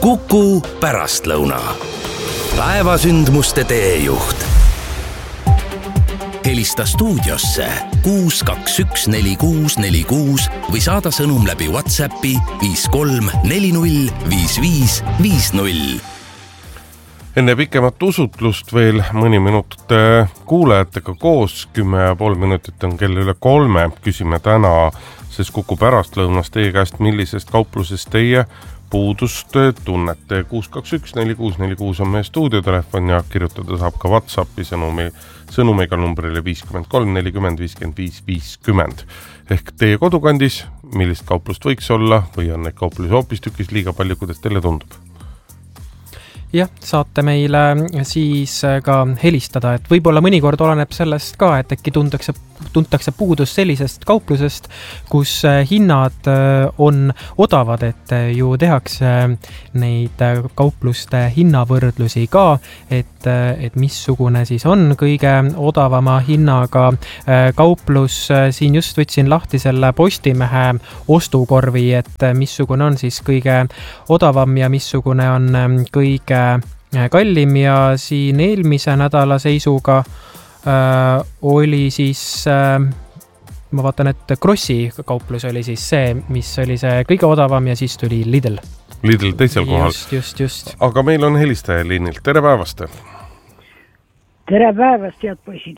Kuku pärastlõuna. Päevasündmuste teejuht. Helista stuudiosse 6214646 või saada sõnum läbi WhatsAppi 53405550. Enne pikemat usutlust veel mõni minut kuulajatega koos, 10,5 minutit on kell üle 3. Küsime täna, sest Kuku pärastlõunas teie käest, millisest kauplusest teie puudust tunnete. 6214646 on meie stuudiotelefon ja kirjutada saab ka WhatsAppi sõnumiga numbrile 53 40 55 50. Ehk teie kodukandis, millist kauplust võiks olla või on neid kauplusi hoopis tükis liiga palju, kuidas teile tundub? Jah, saate meile siis ka helistada, et võib-olla mõnikord oleneb sellest ka, et äkki tuntakse puudus sellisest kauplusest, kus hinnad on odavad, et ju tehakse neid kaupluste hinnavõrdlusi ka, et missugune siis on kõige odavama hinnaga kauplus. Siin just võtsin lahti selle Postimehe ostukorvi, et missugune on siis kõige odavam ja missugune on kõige kallim, ja siin eelmise nädala seisuga oli siis, ma vaatan, et Krossi kauplus oli siis see, mis oli see kõige odavam, ja siis tuli Lidl. Lidl teisel kohal. Just. Aga meil on helistaja liinilt. Tere päevast! Tere päevast, head poisid!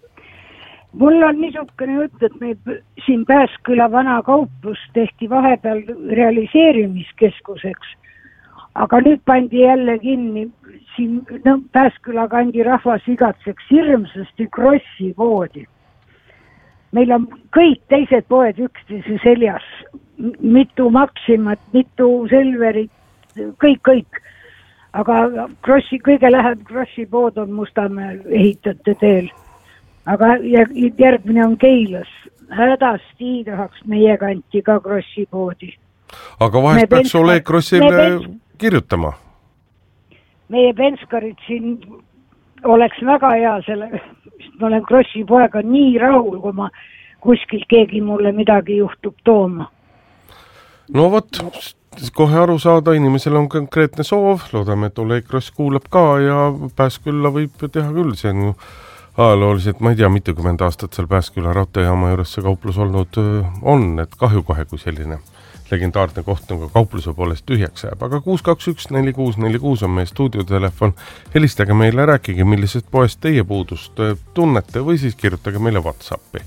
Mul on niisugune jutt, et meil siin Pääsküla vana kauplus tehti vahepeal realiseerimiskeskuseks. Aga nüüd pandi jälle kinni, siin Pääsküla kandi rahvas igatseks hirmsasti Krossi poodi. Meil on kõik teised poed üksteise seljas, mitu Maximat, mitu Selverit, kõik. Aga kõige lähem Krossi pood on Mustamäel ehitate teel. Aga järgmine on Keilas. Hädasti tahaks meie kanti ka Krossi poodi. Aga vahest peaks Oleg Krossile kirjutama? Meie penskarid siin oleks väga hea selle, ma olen Krossi poega nii rahul, kui ma kuskilt keegi mulle midagi juhtub tooma. No vot, kohe aru saada, inimesel on konkreetne soov, loodame, et Oleg Kross kuulab ka ja Pääskülla võib teha küll, see on ju ajalooliselt, ma ei tea, mitukümmend aastat seal Pääsküla raudteejaama juures see kauplus olnud on, et kahju kohe, kui selline legendaarne koht nagu kaupluse poolest tühjaks jääb. Aga 6214646 on meie stuudiotelefon. Helistage meile, rääkige, millisest poest teie puudust tunnete või siis kirjutage meile WhatsAppi.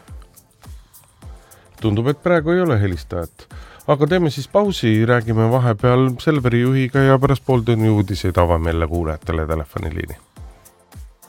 Tundub, et praegu ei ole helistajat. Aga teeme siis pausi, räägime vahepeal Selveri juhiga ja pärast pooltunni uudiseid avame jälle kuulajatele telefoniliini.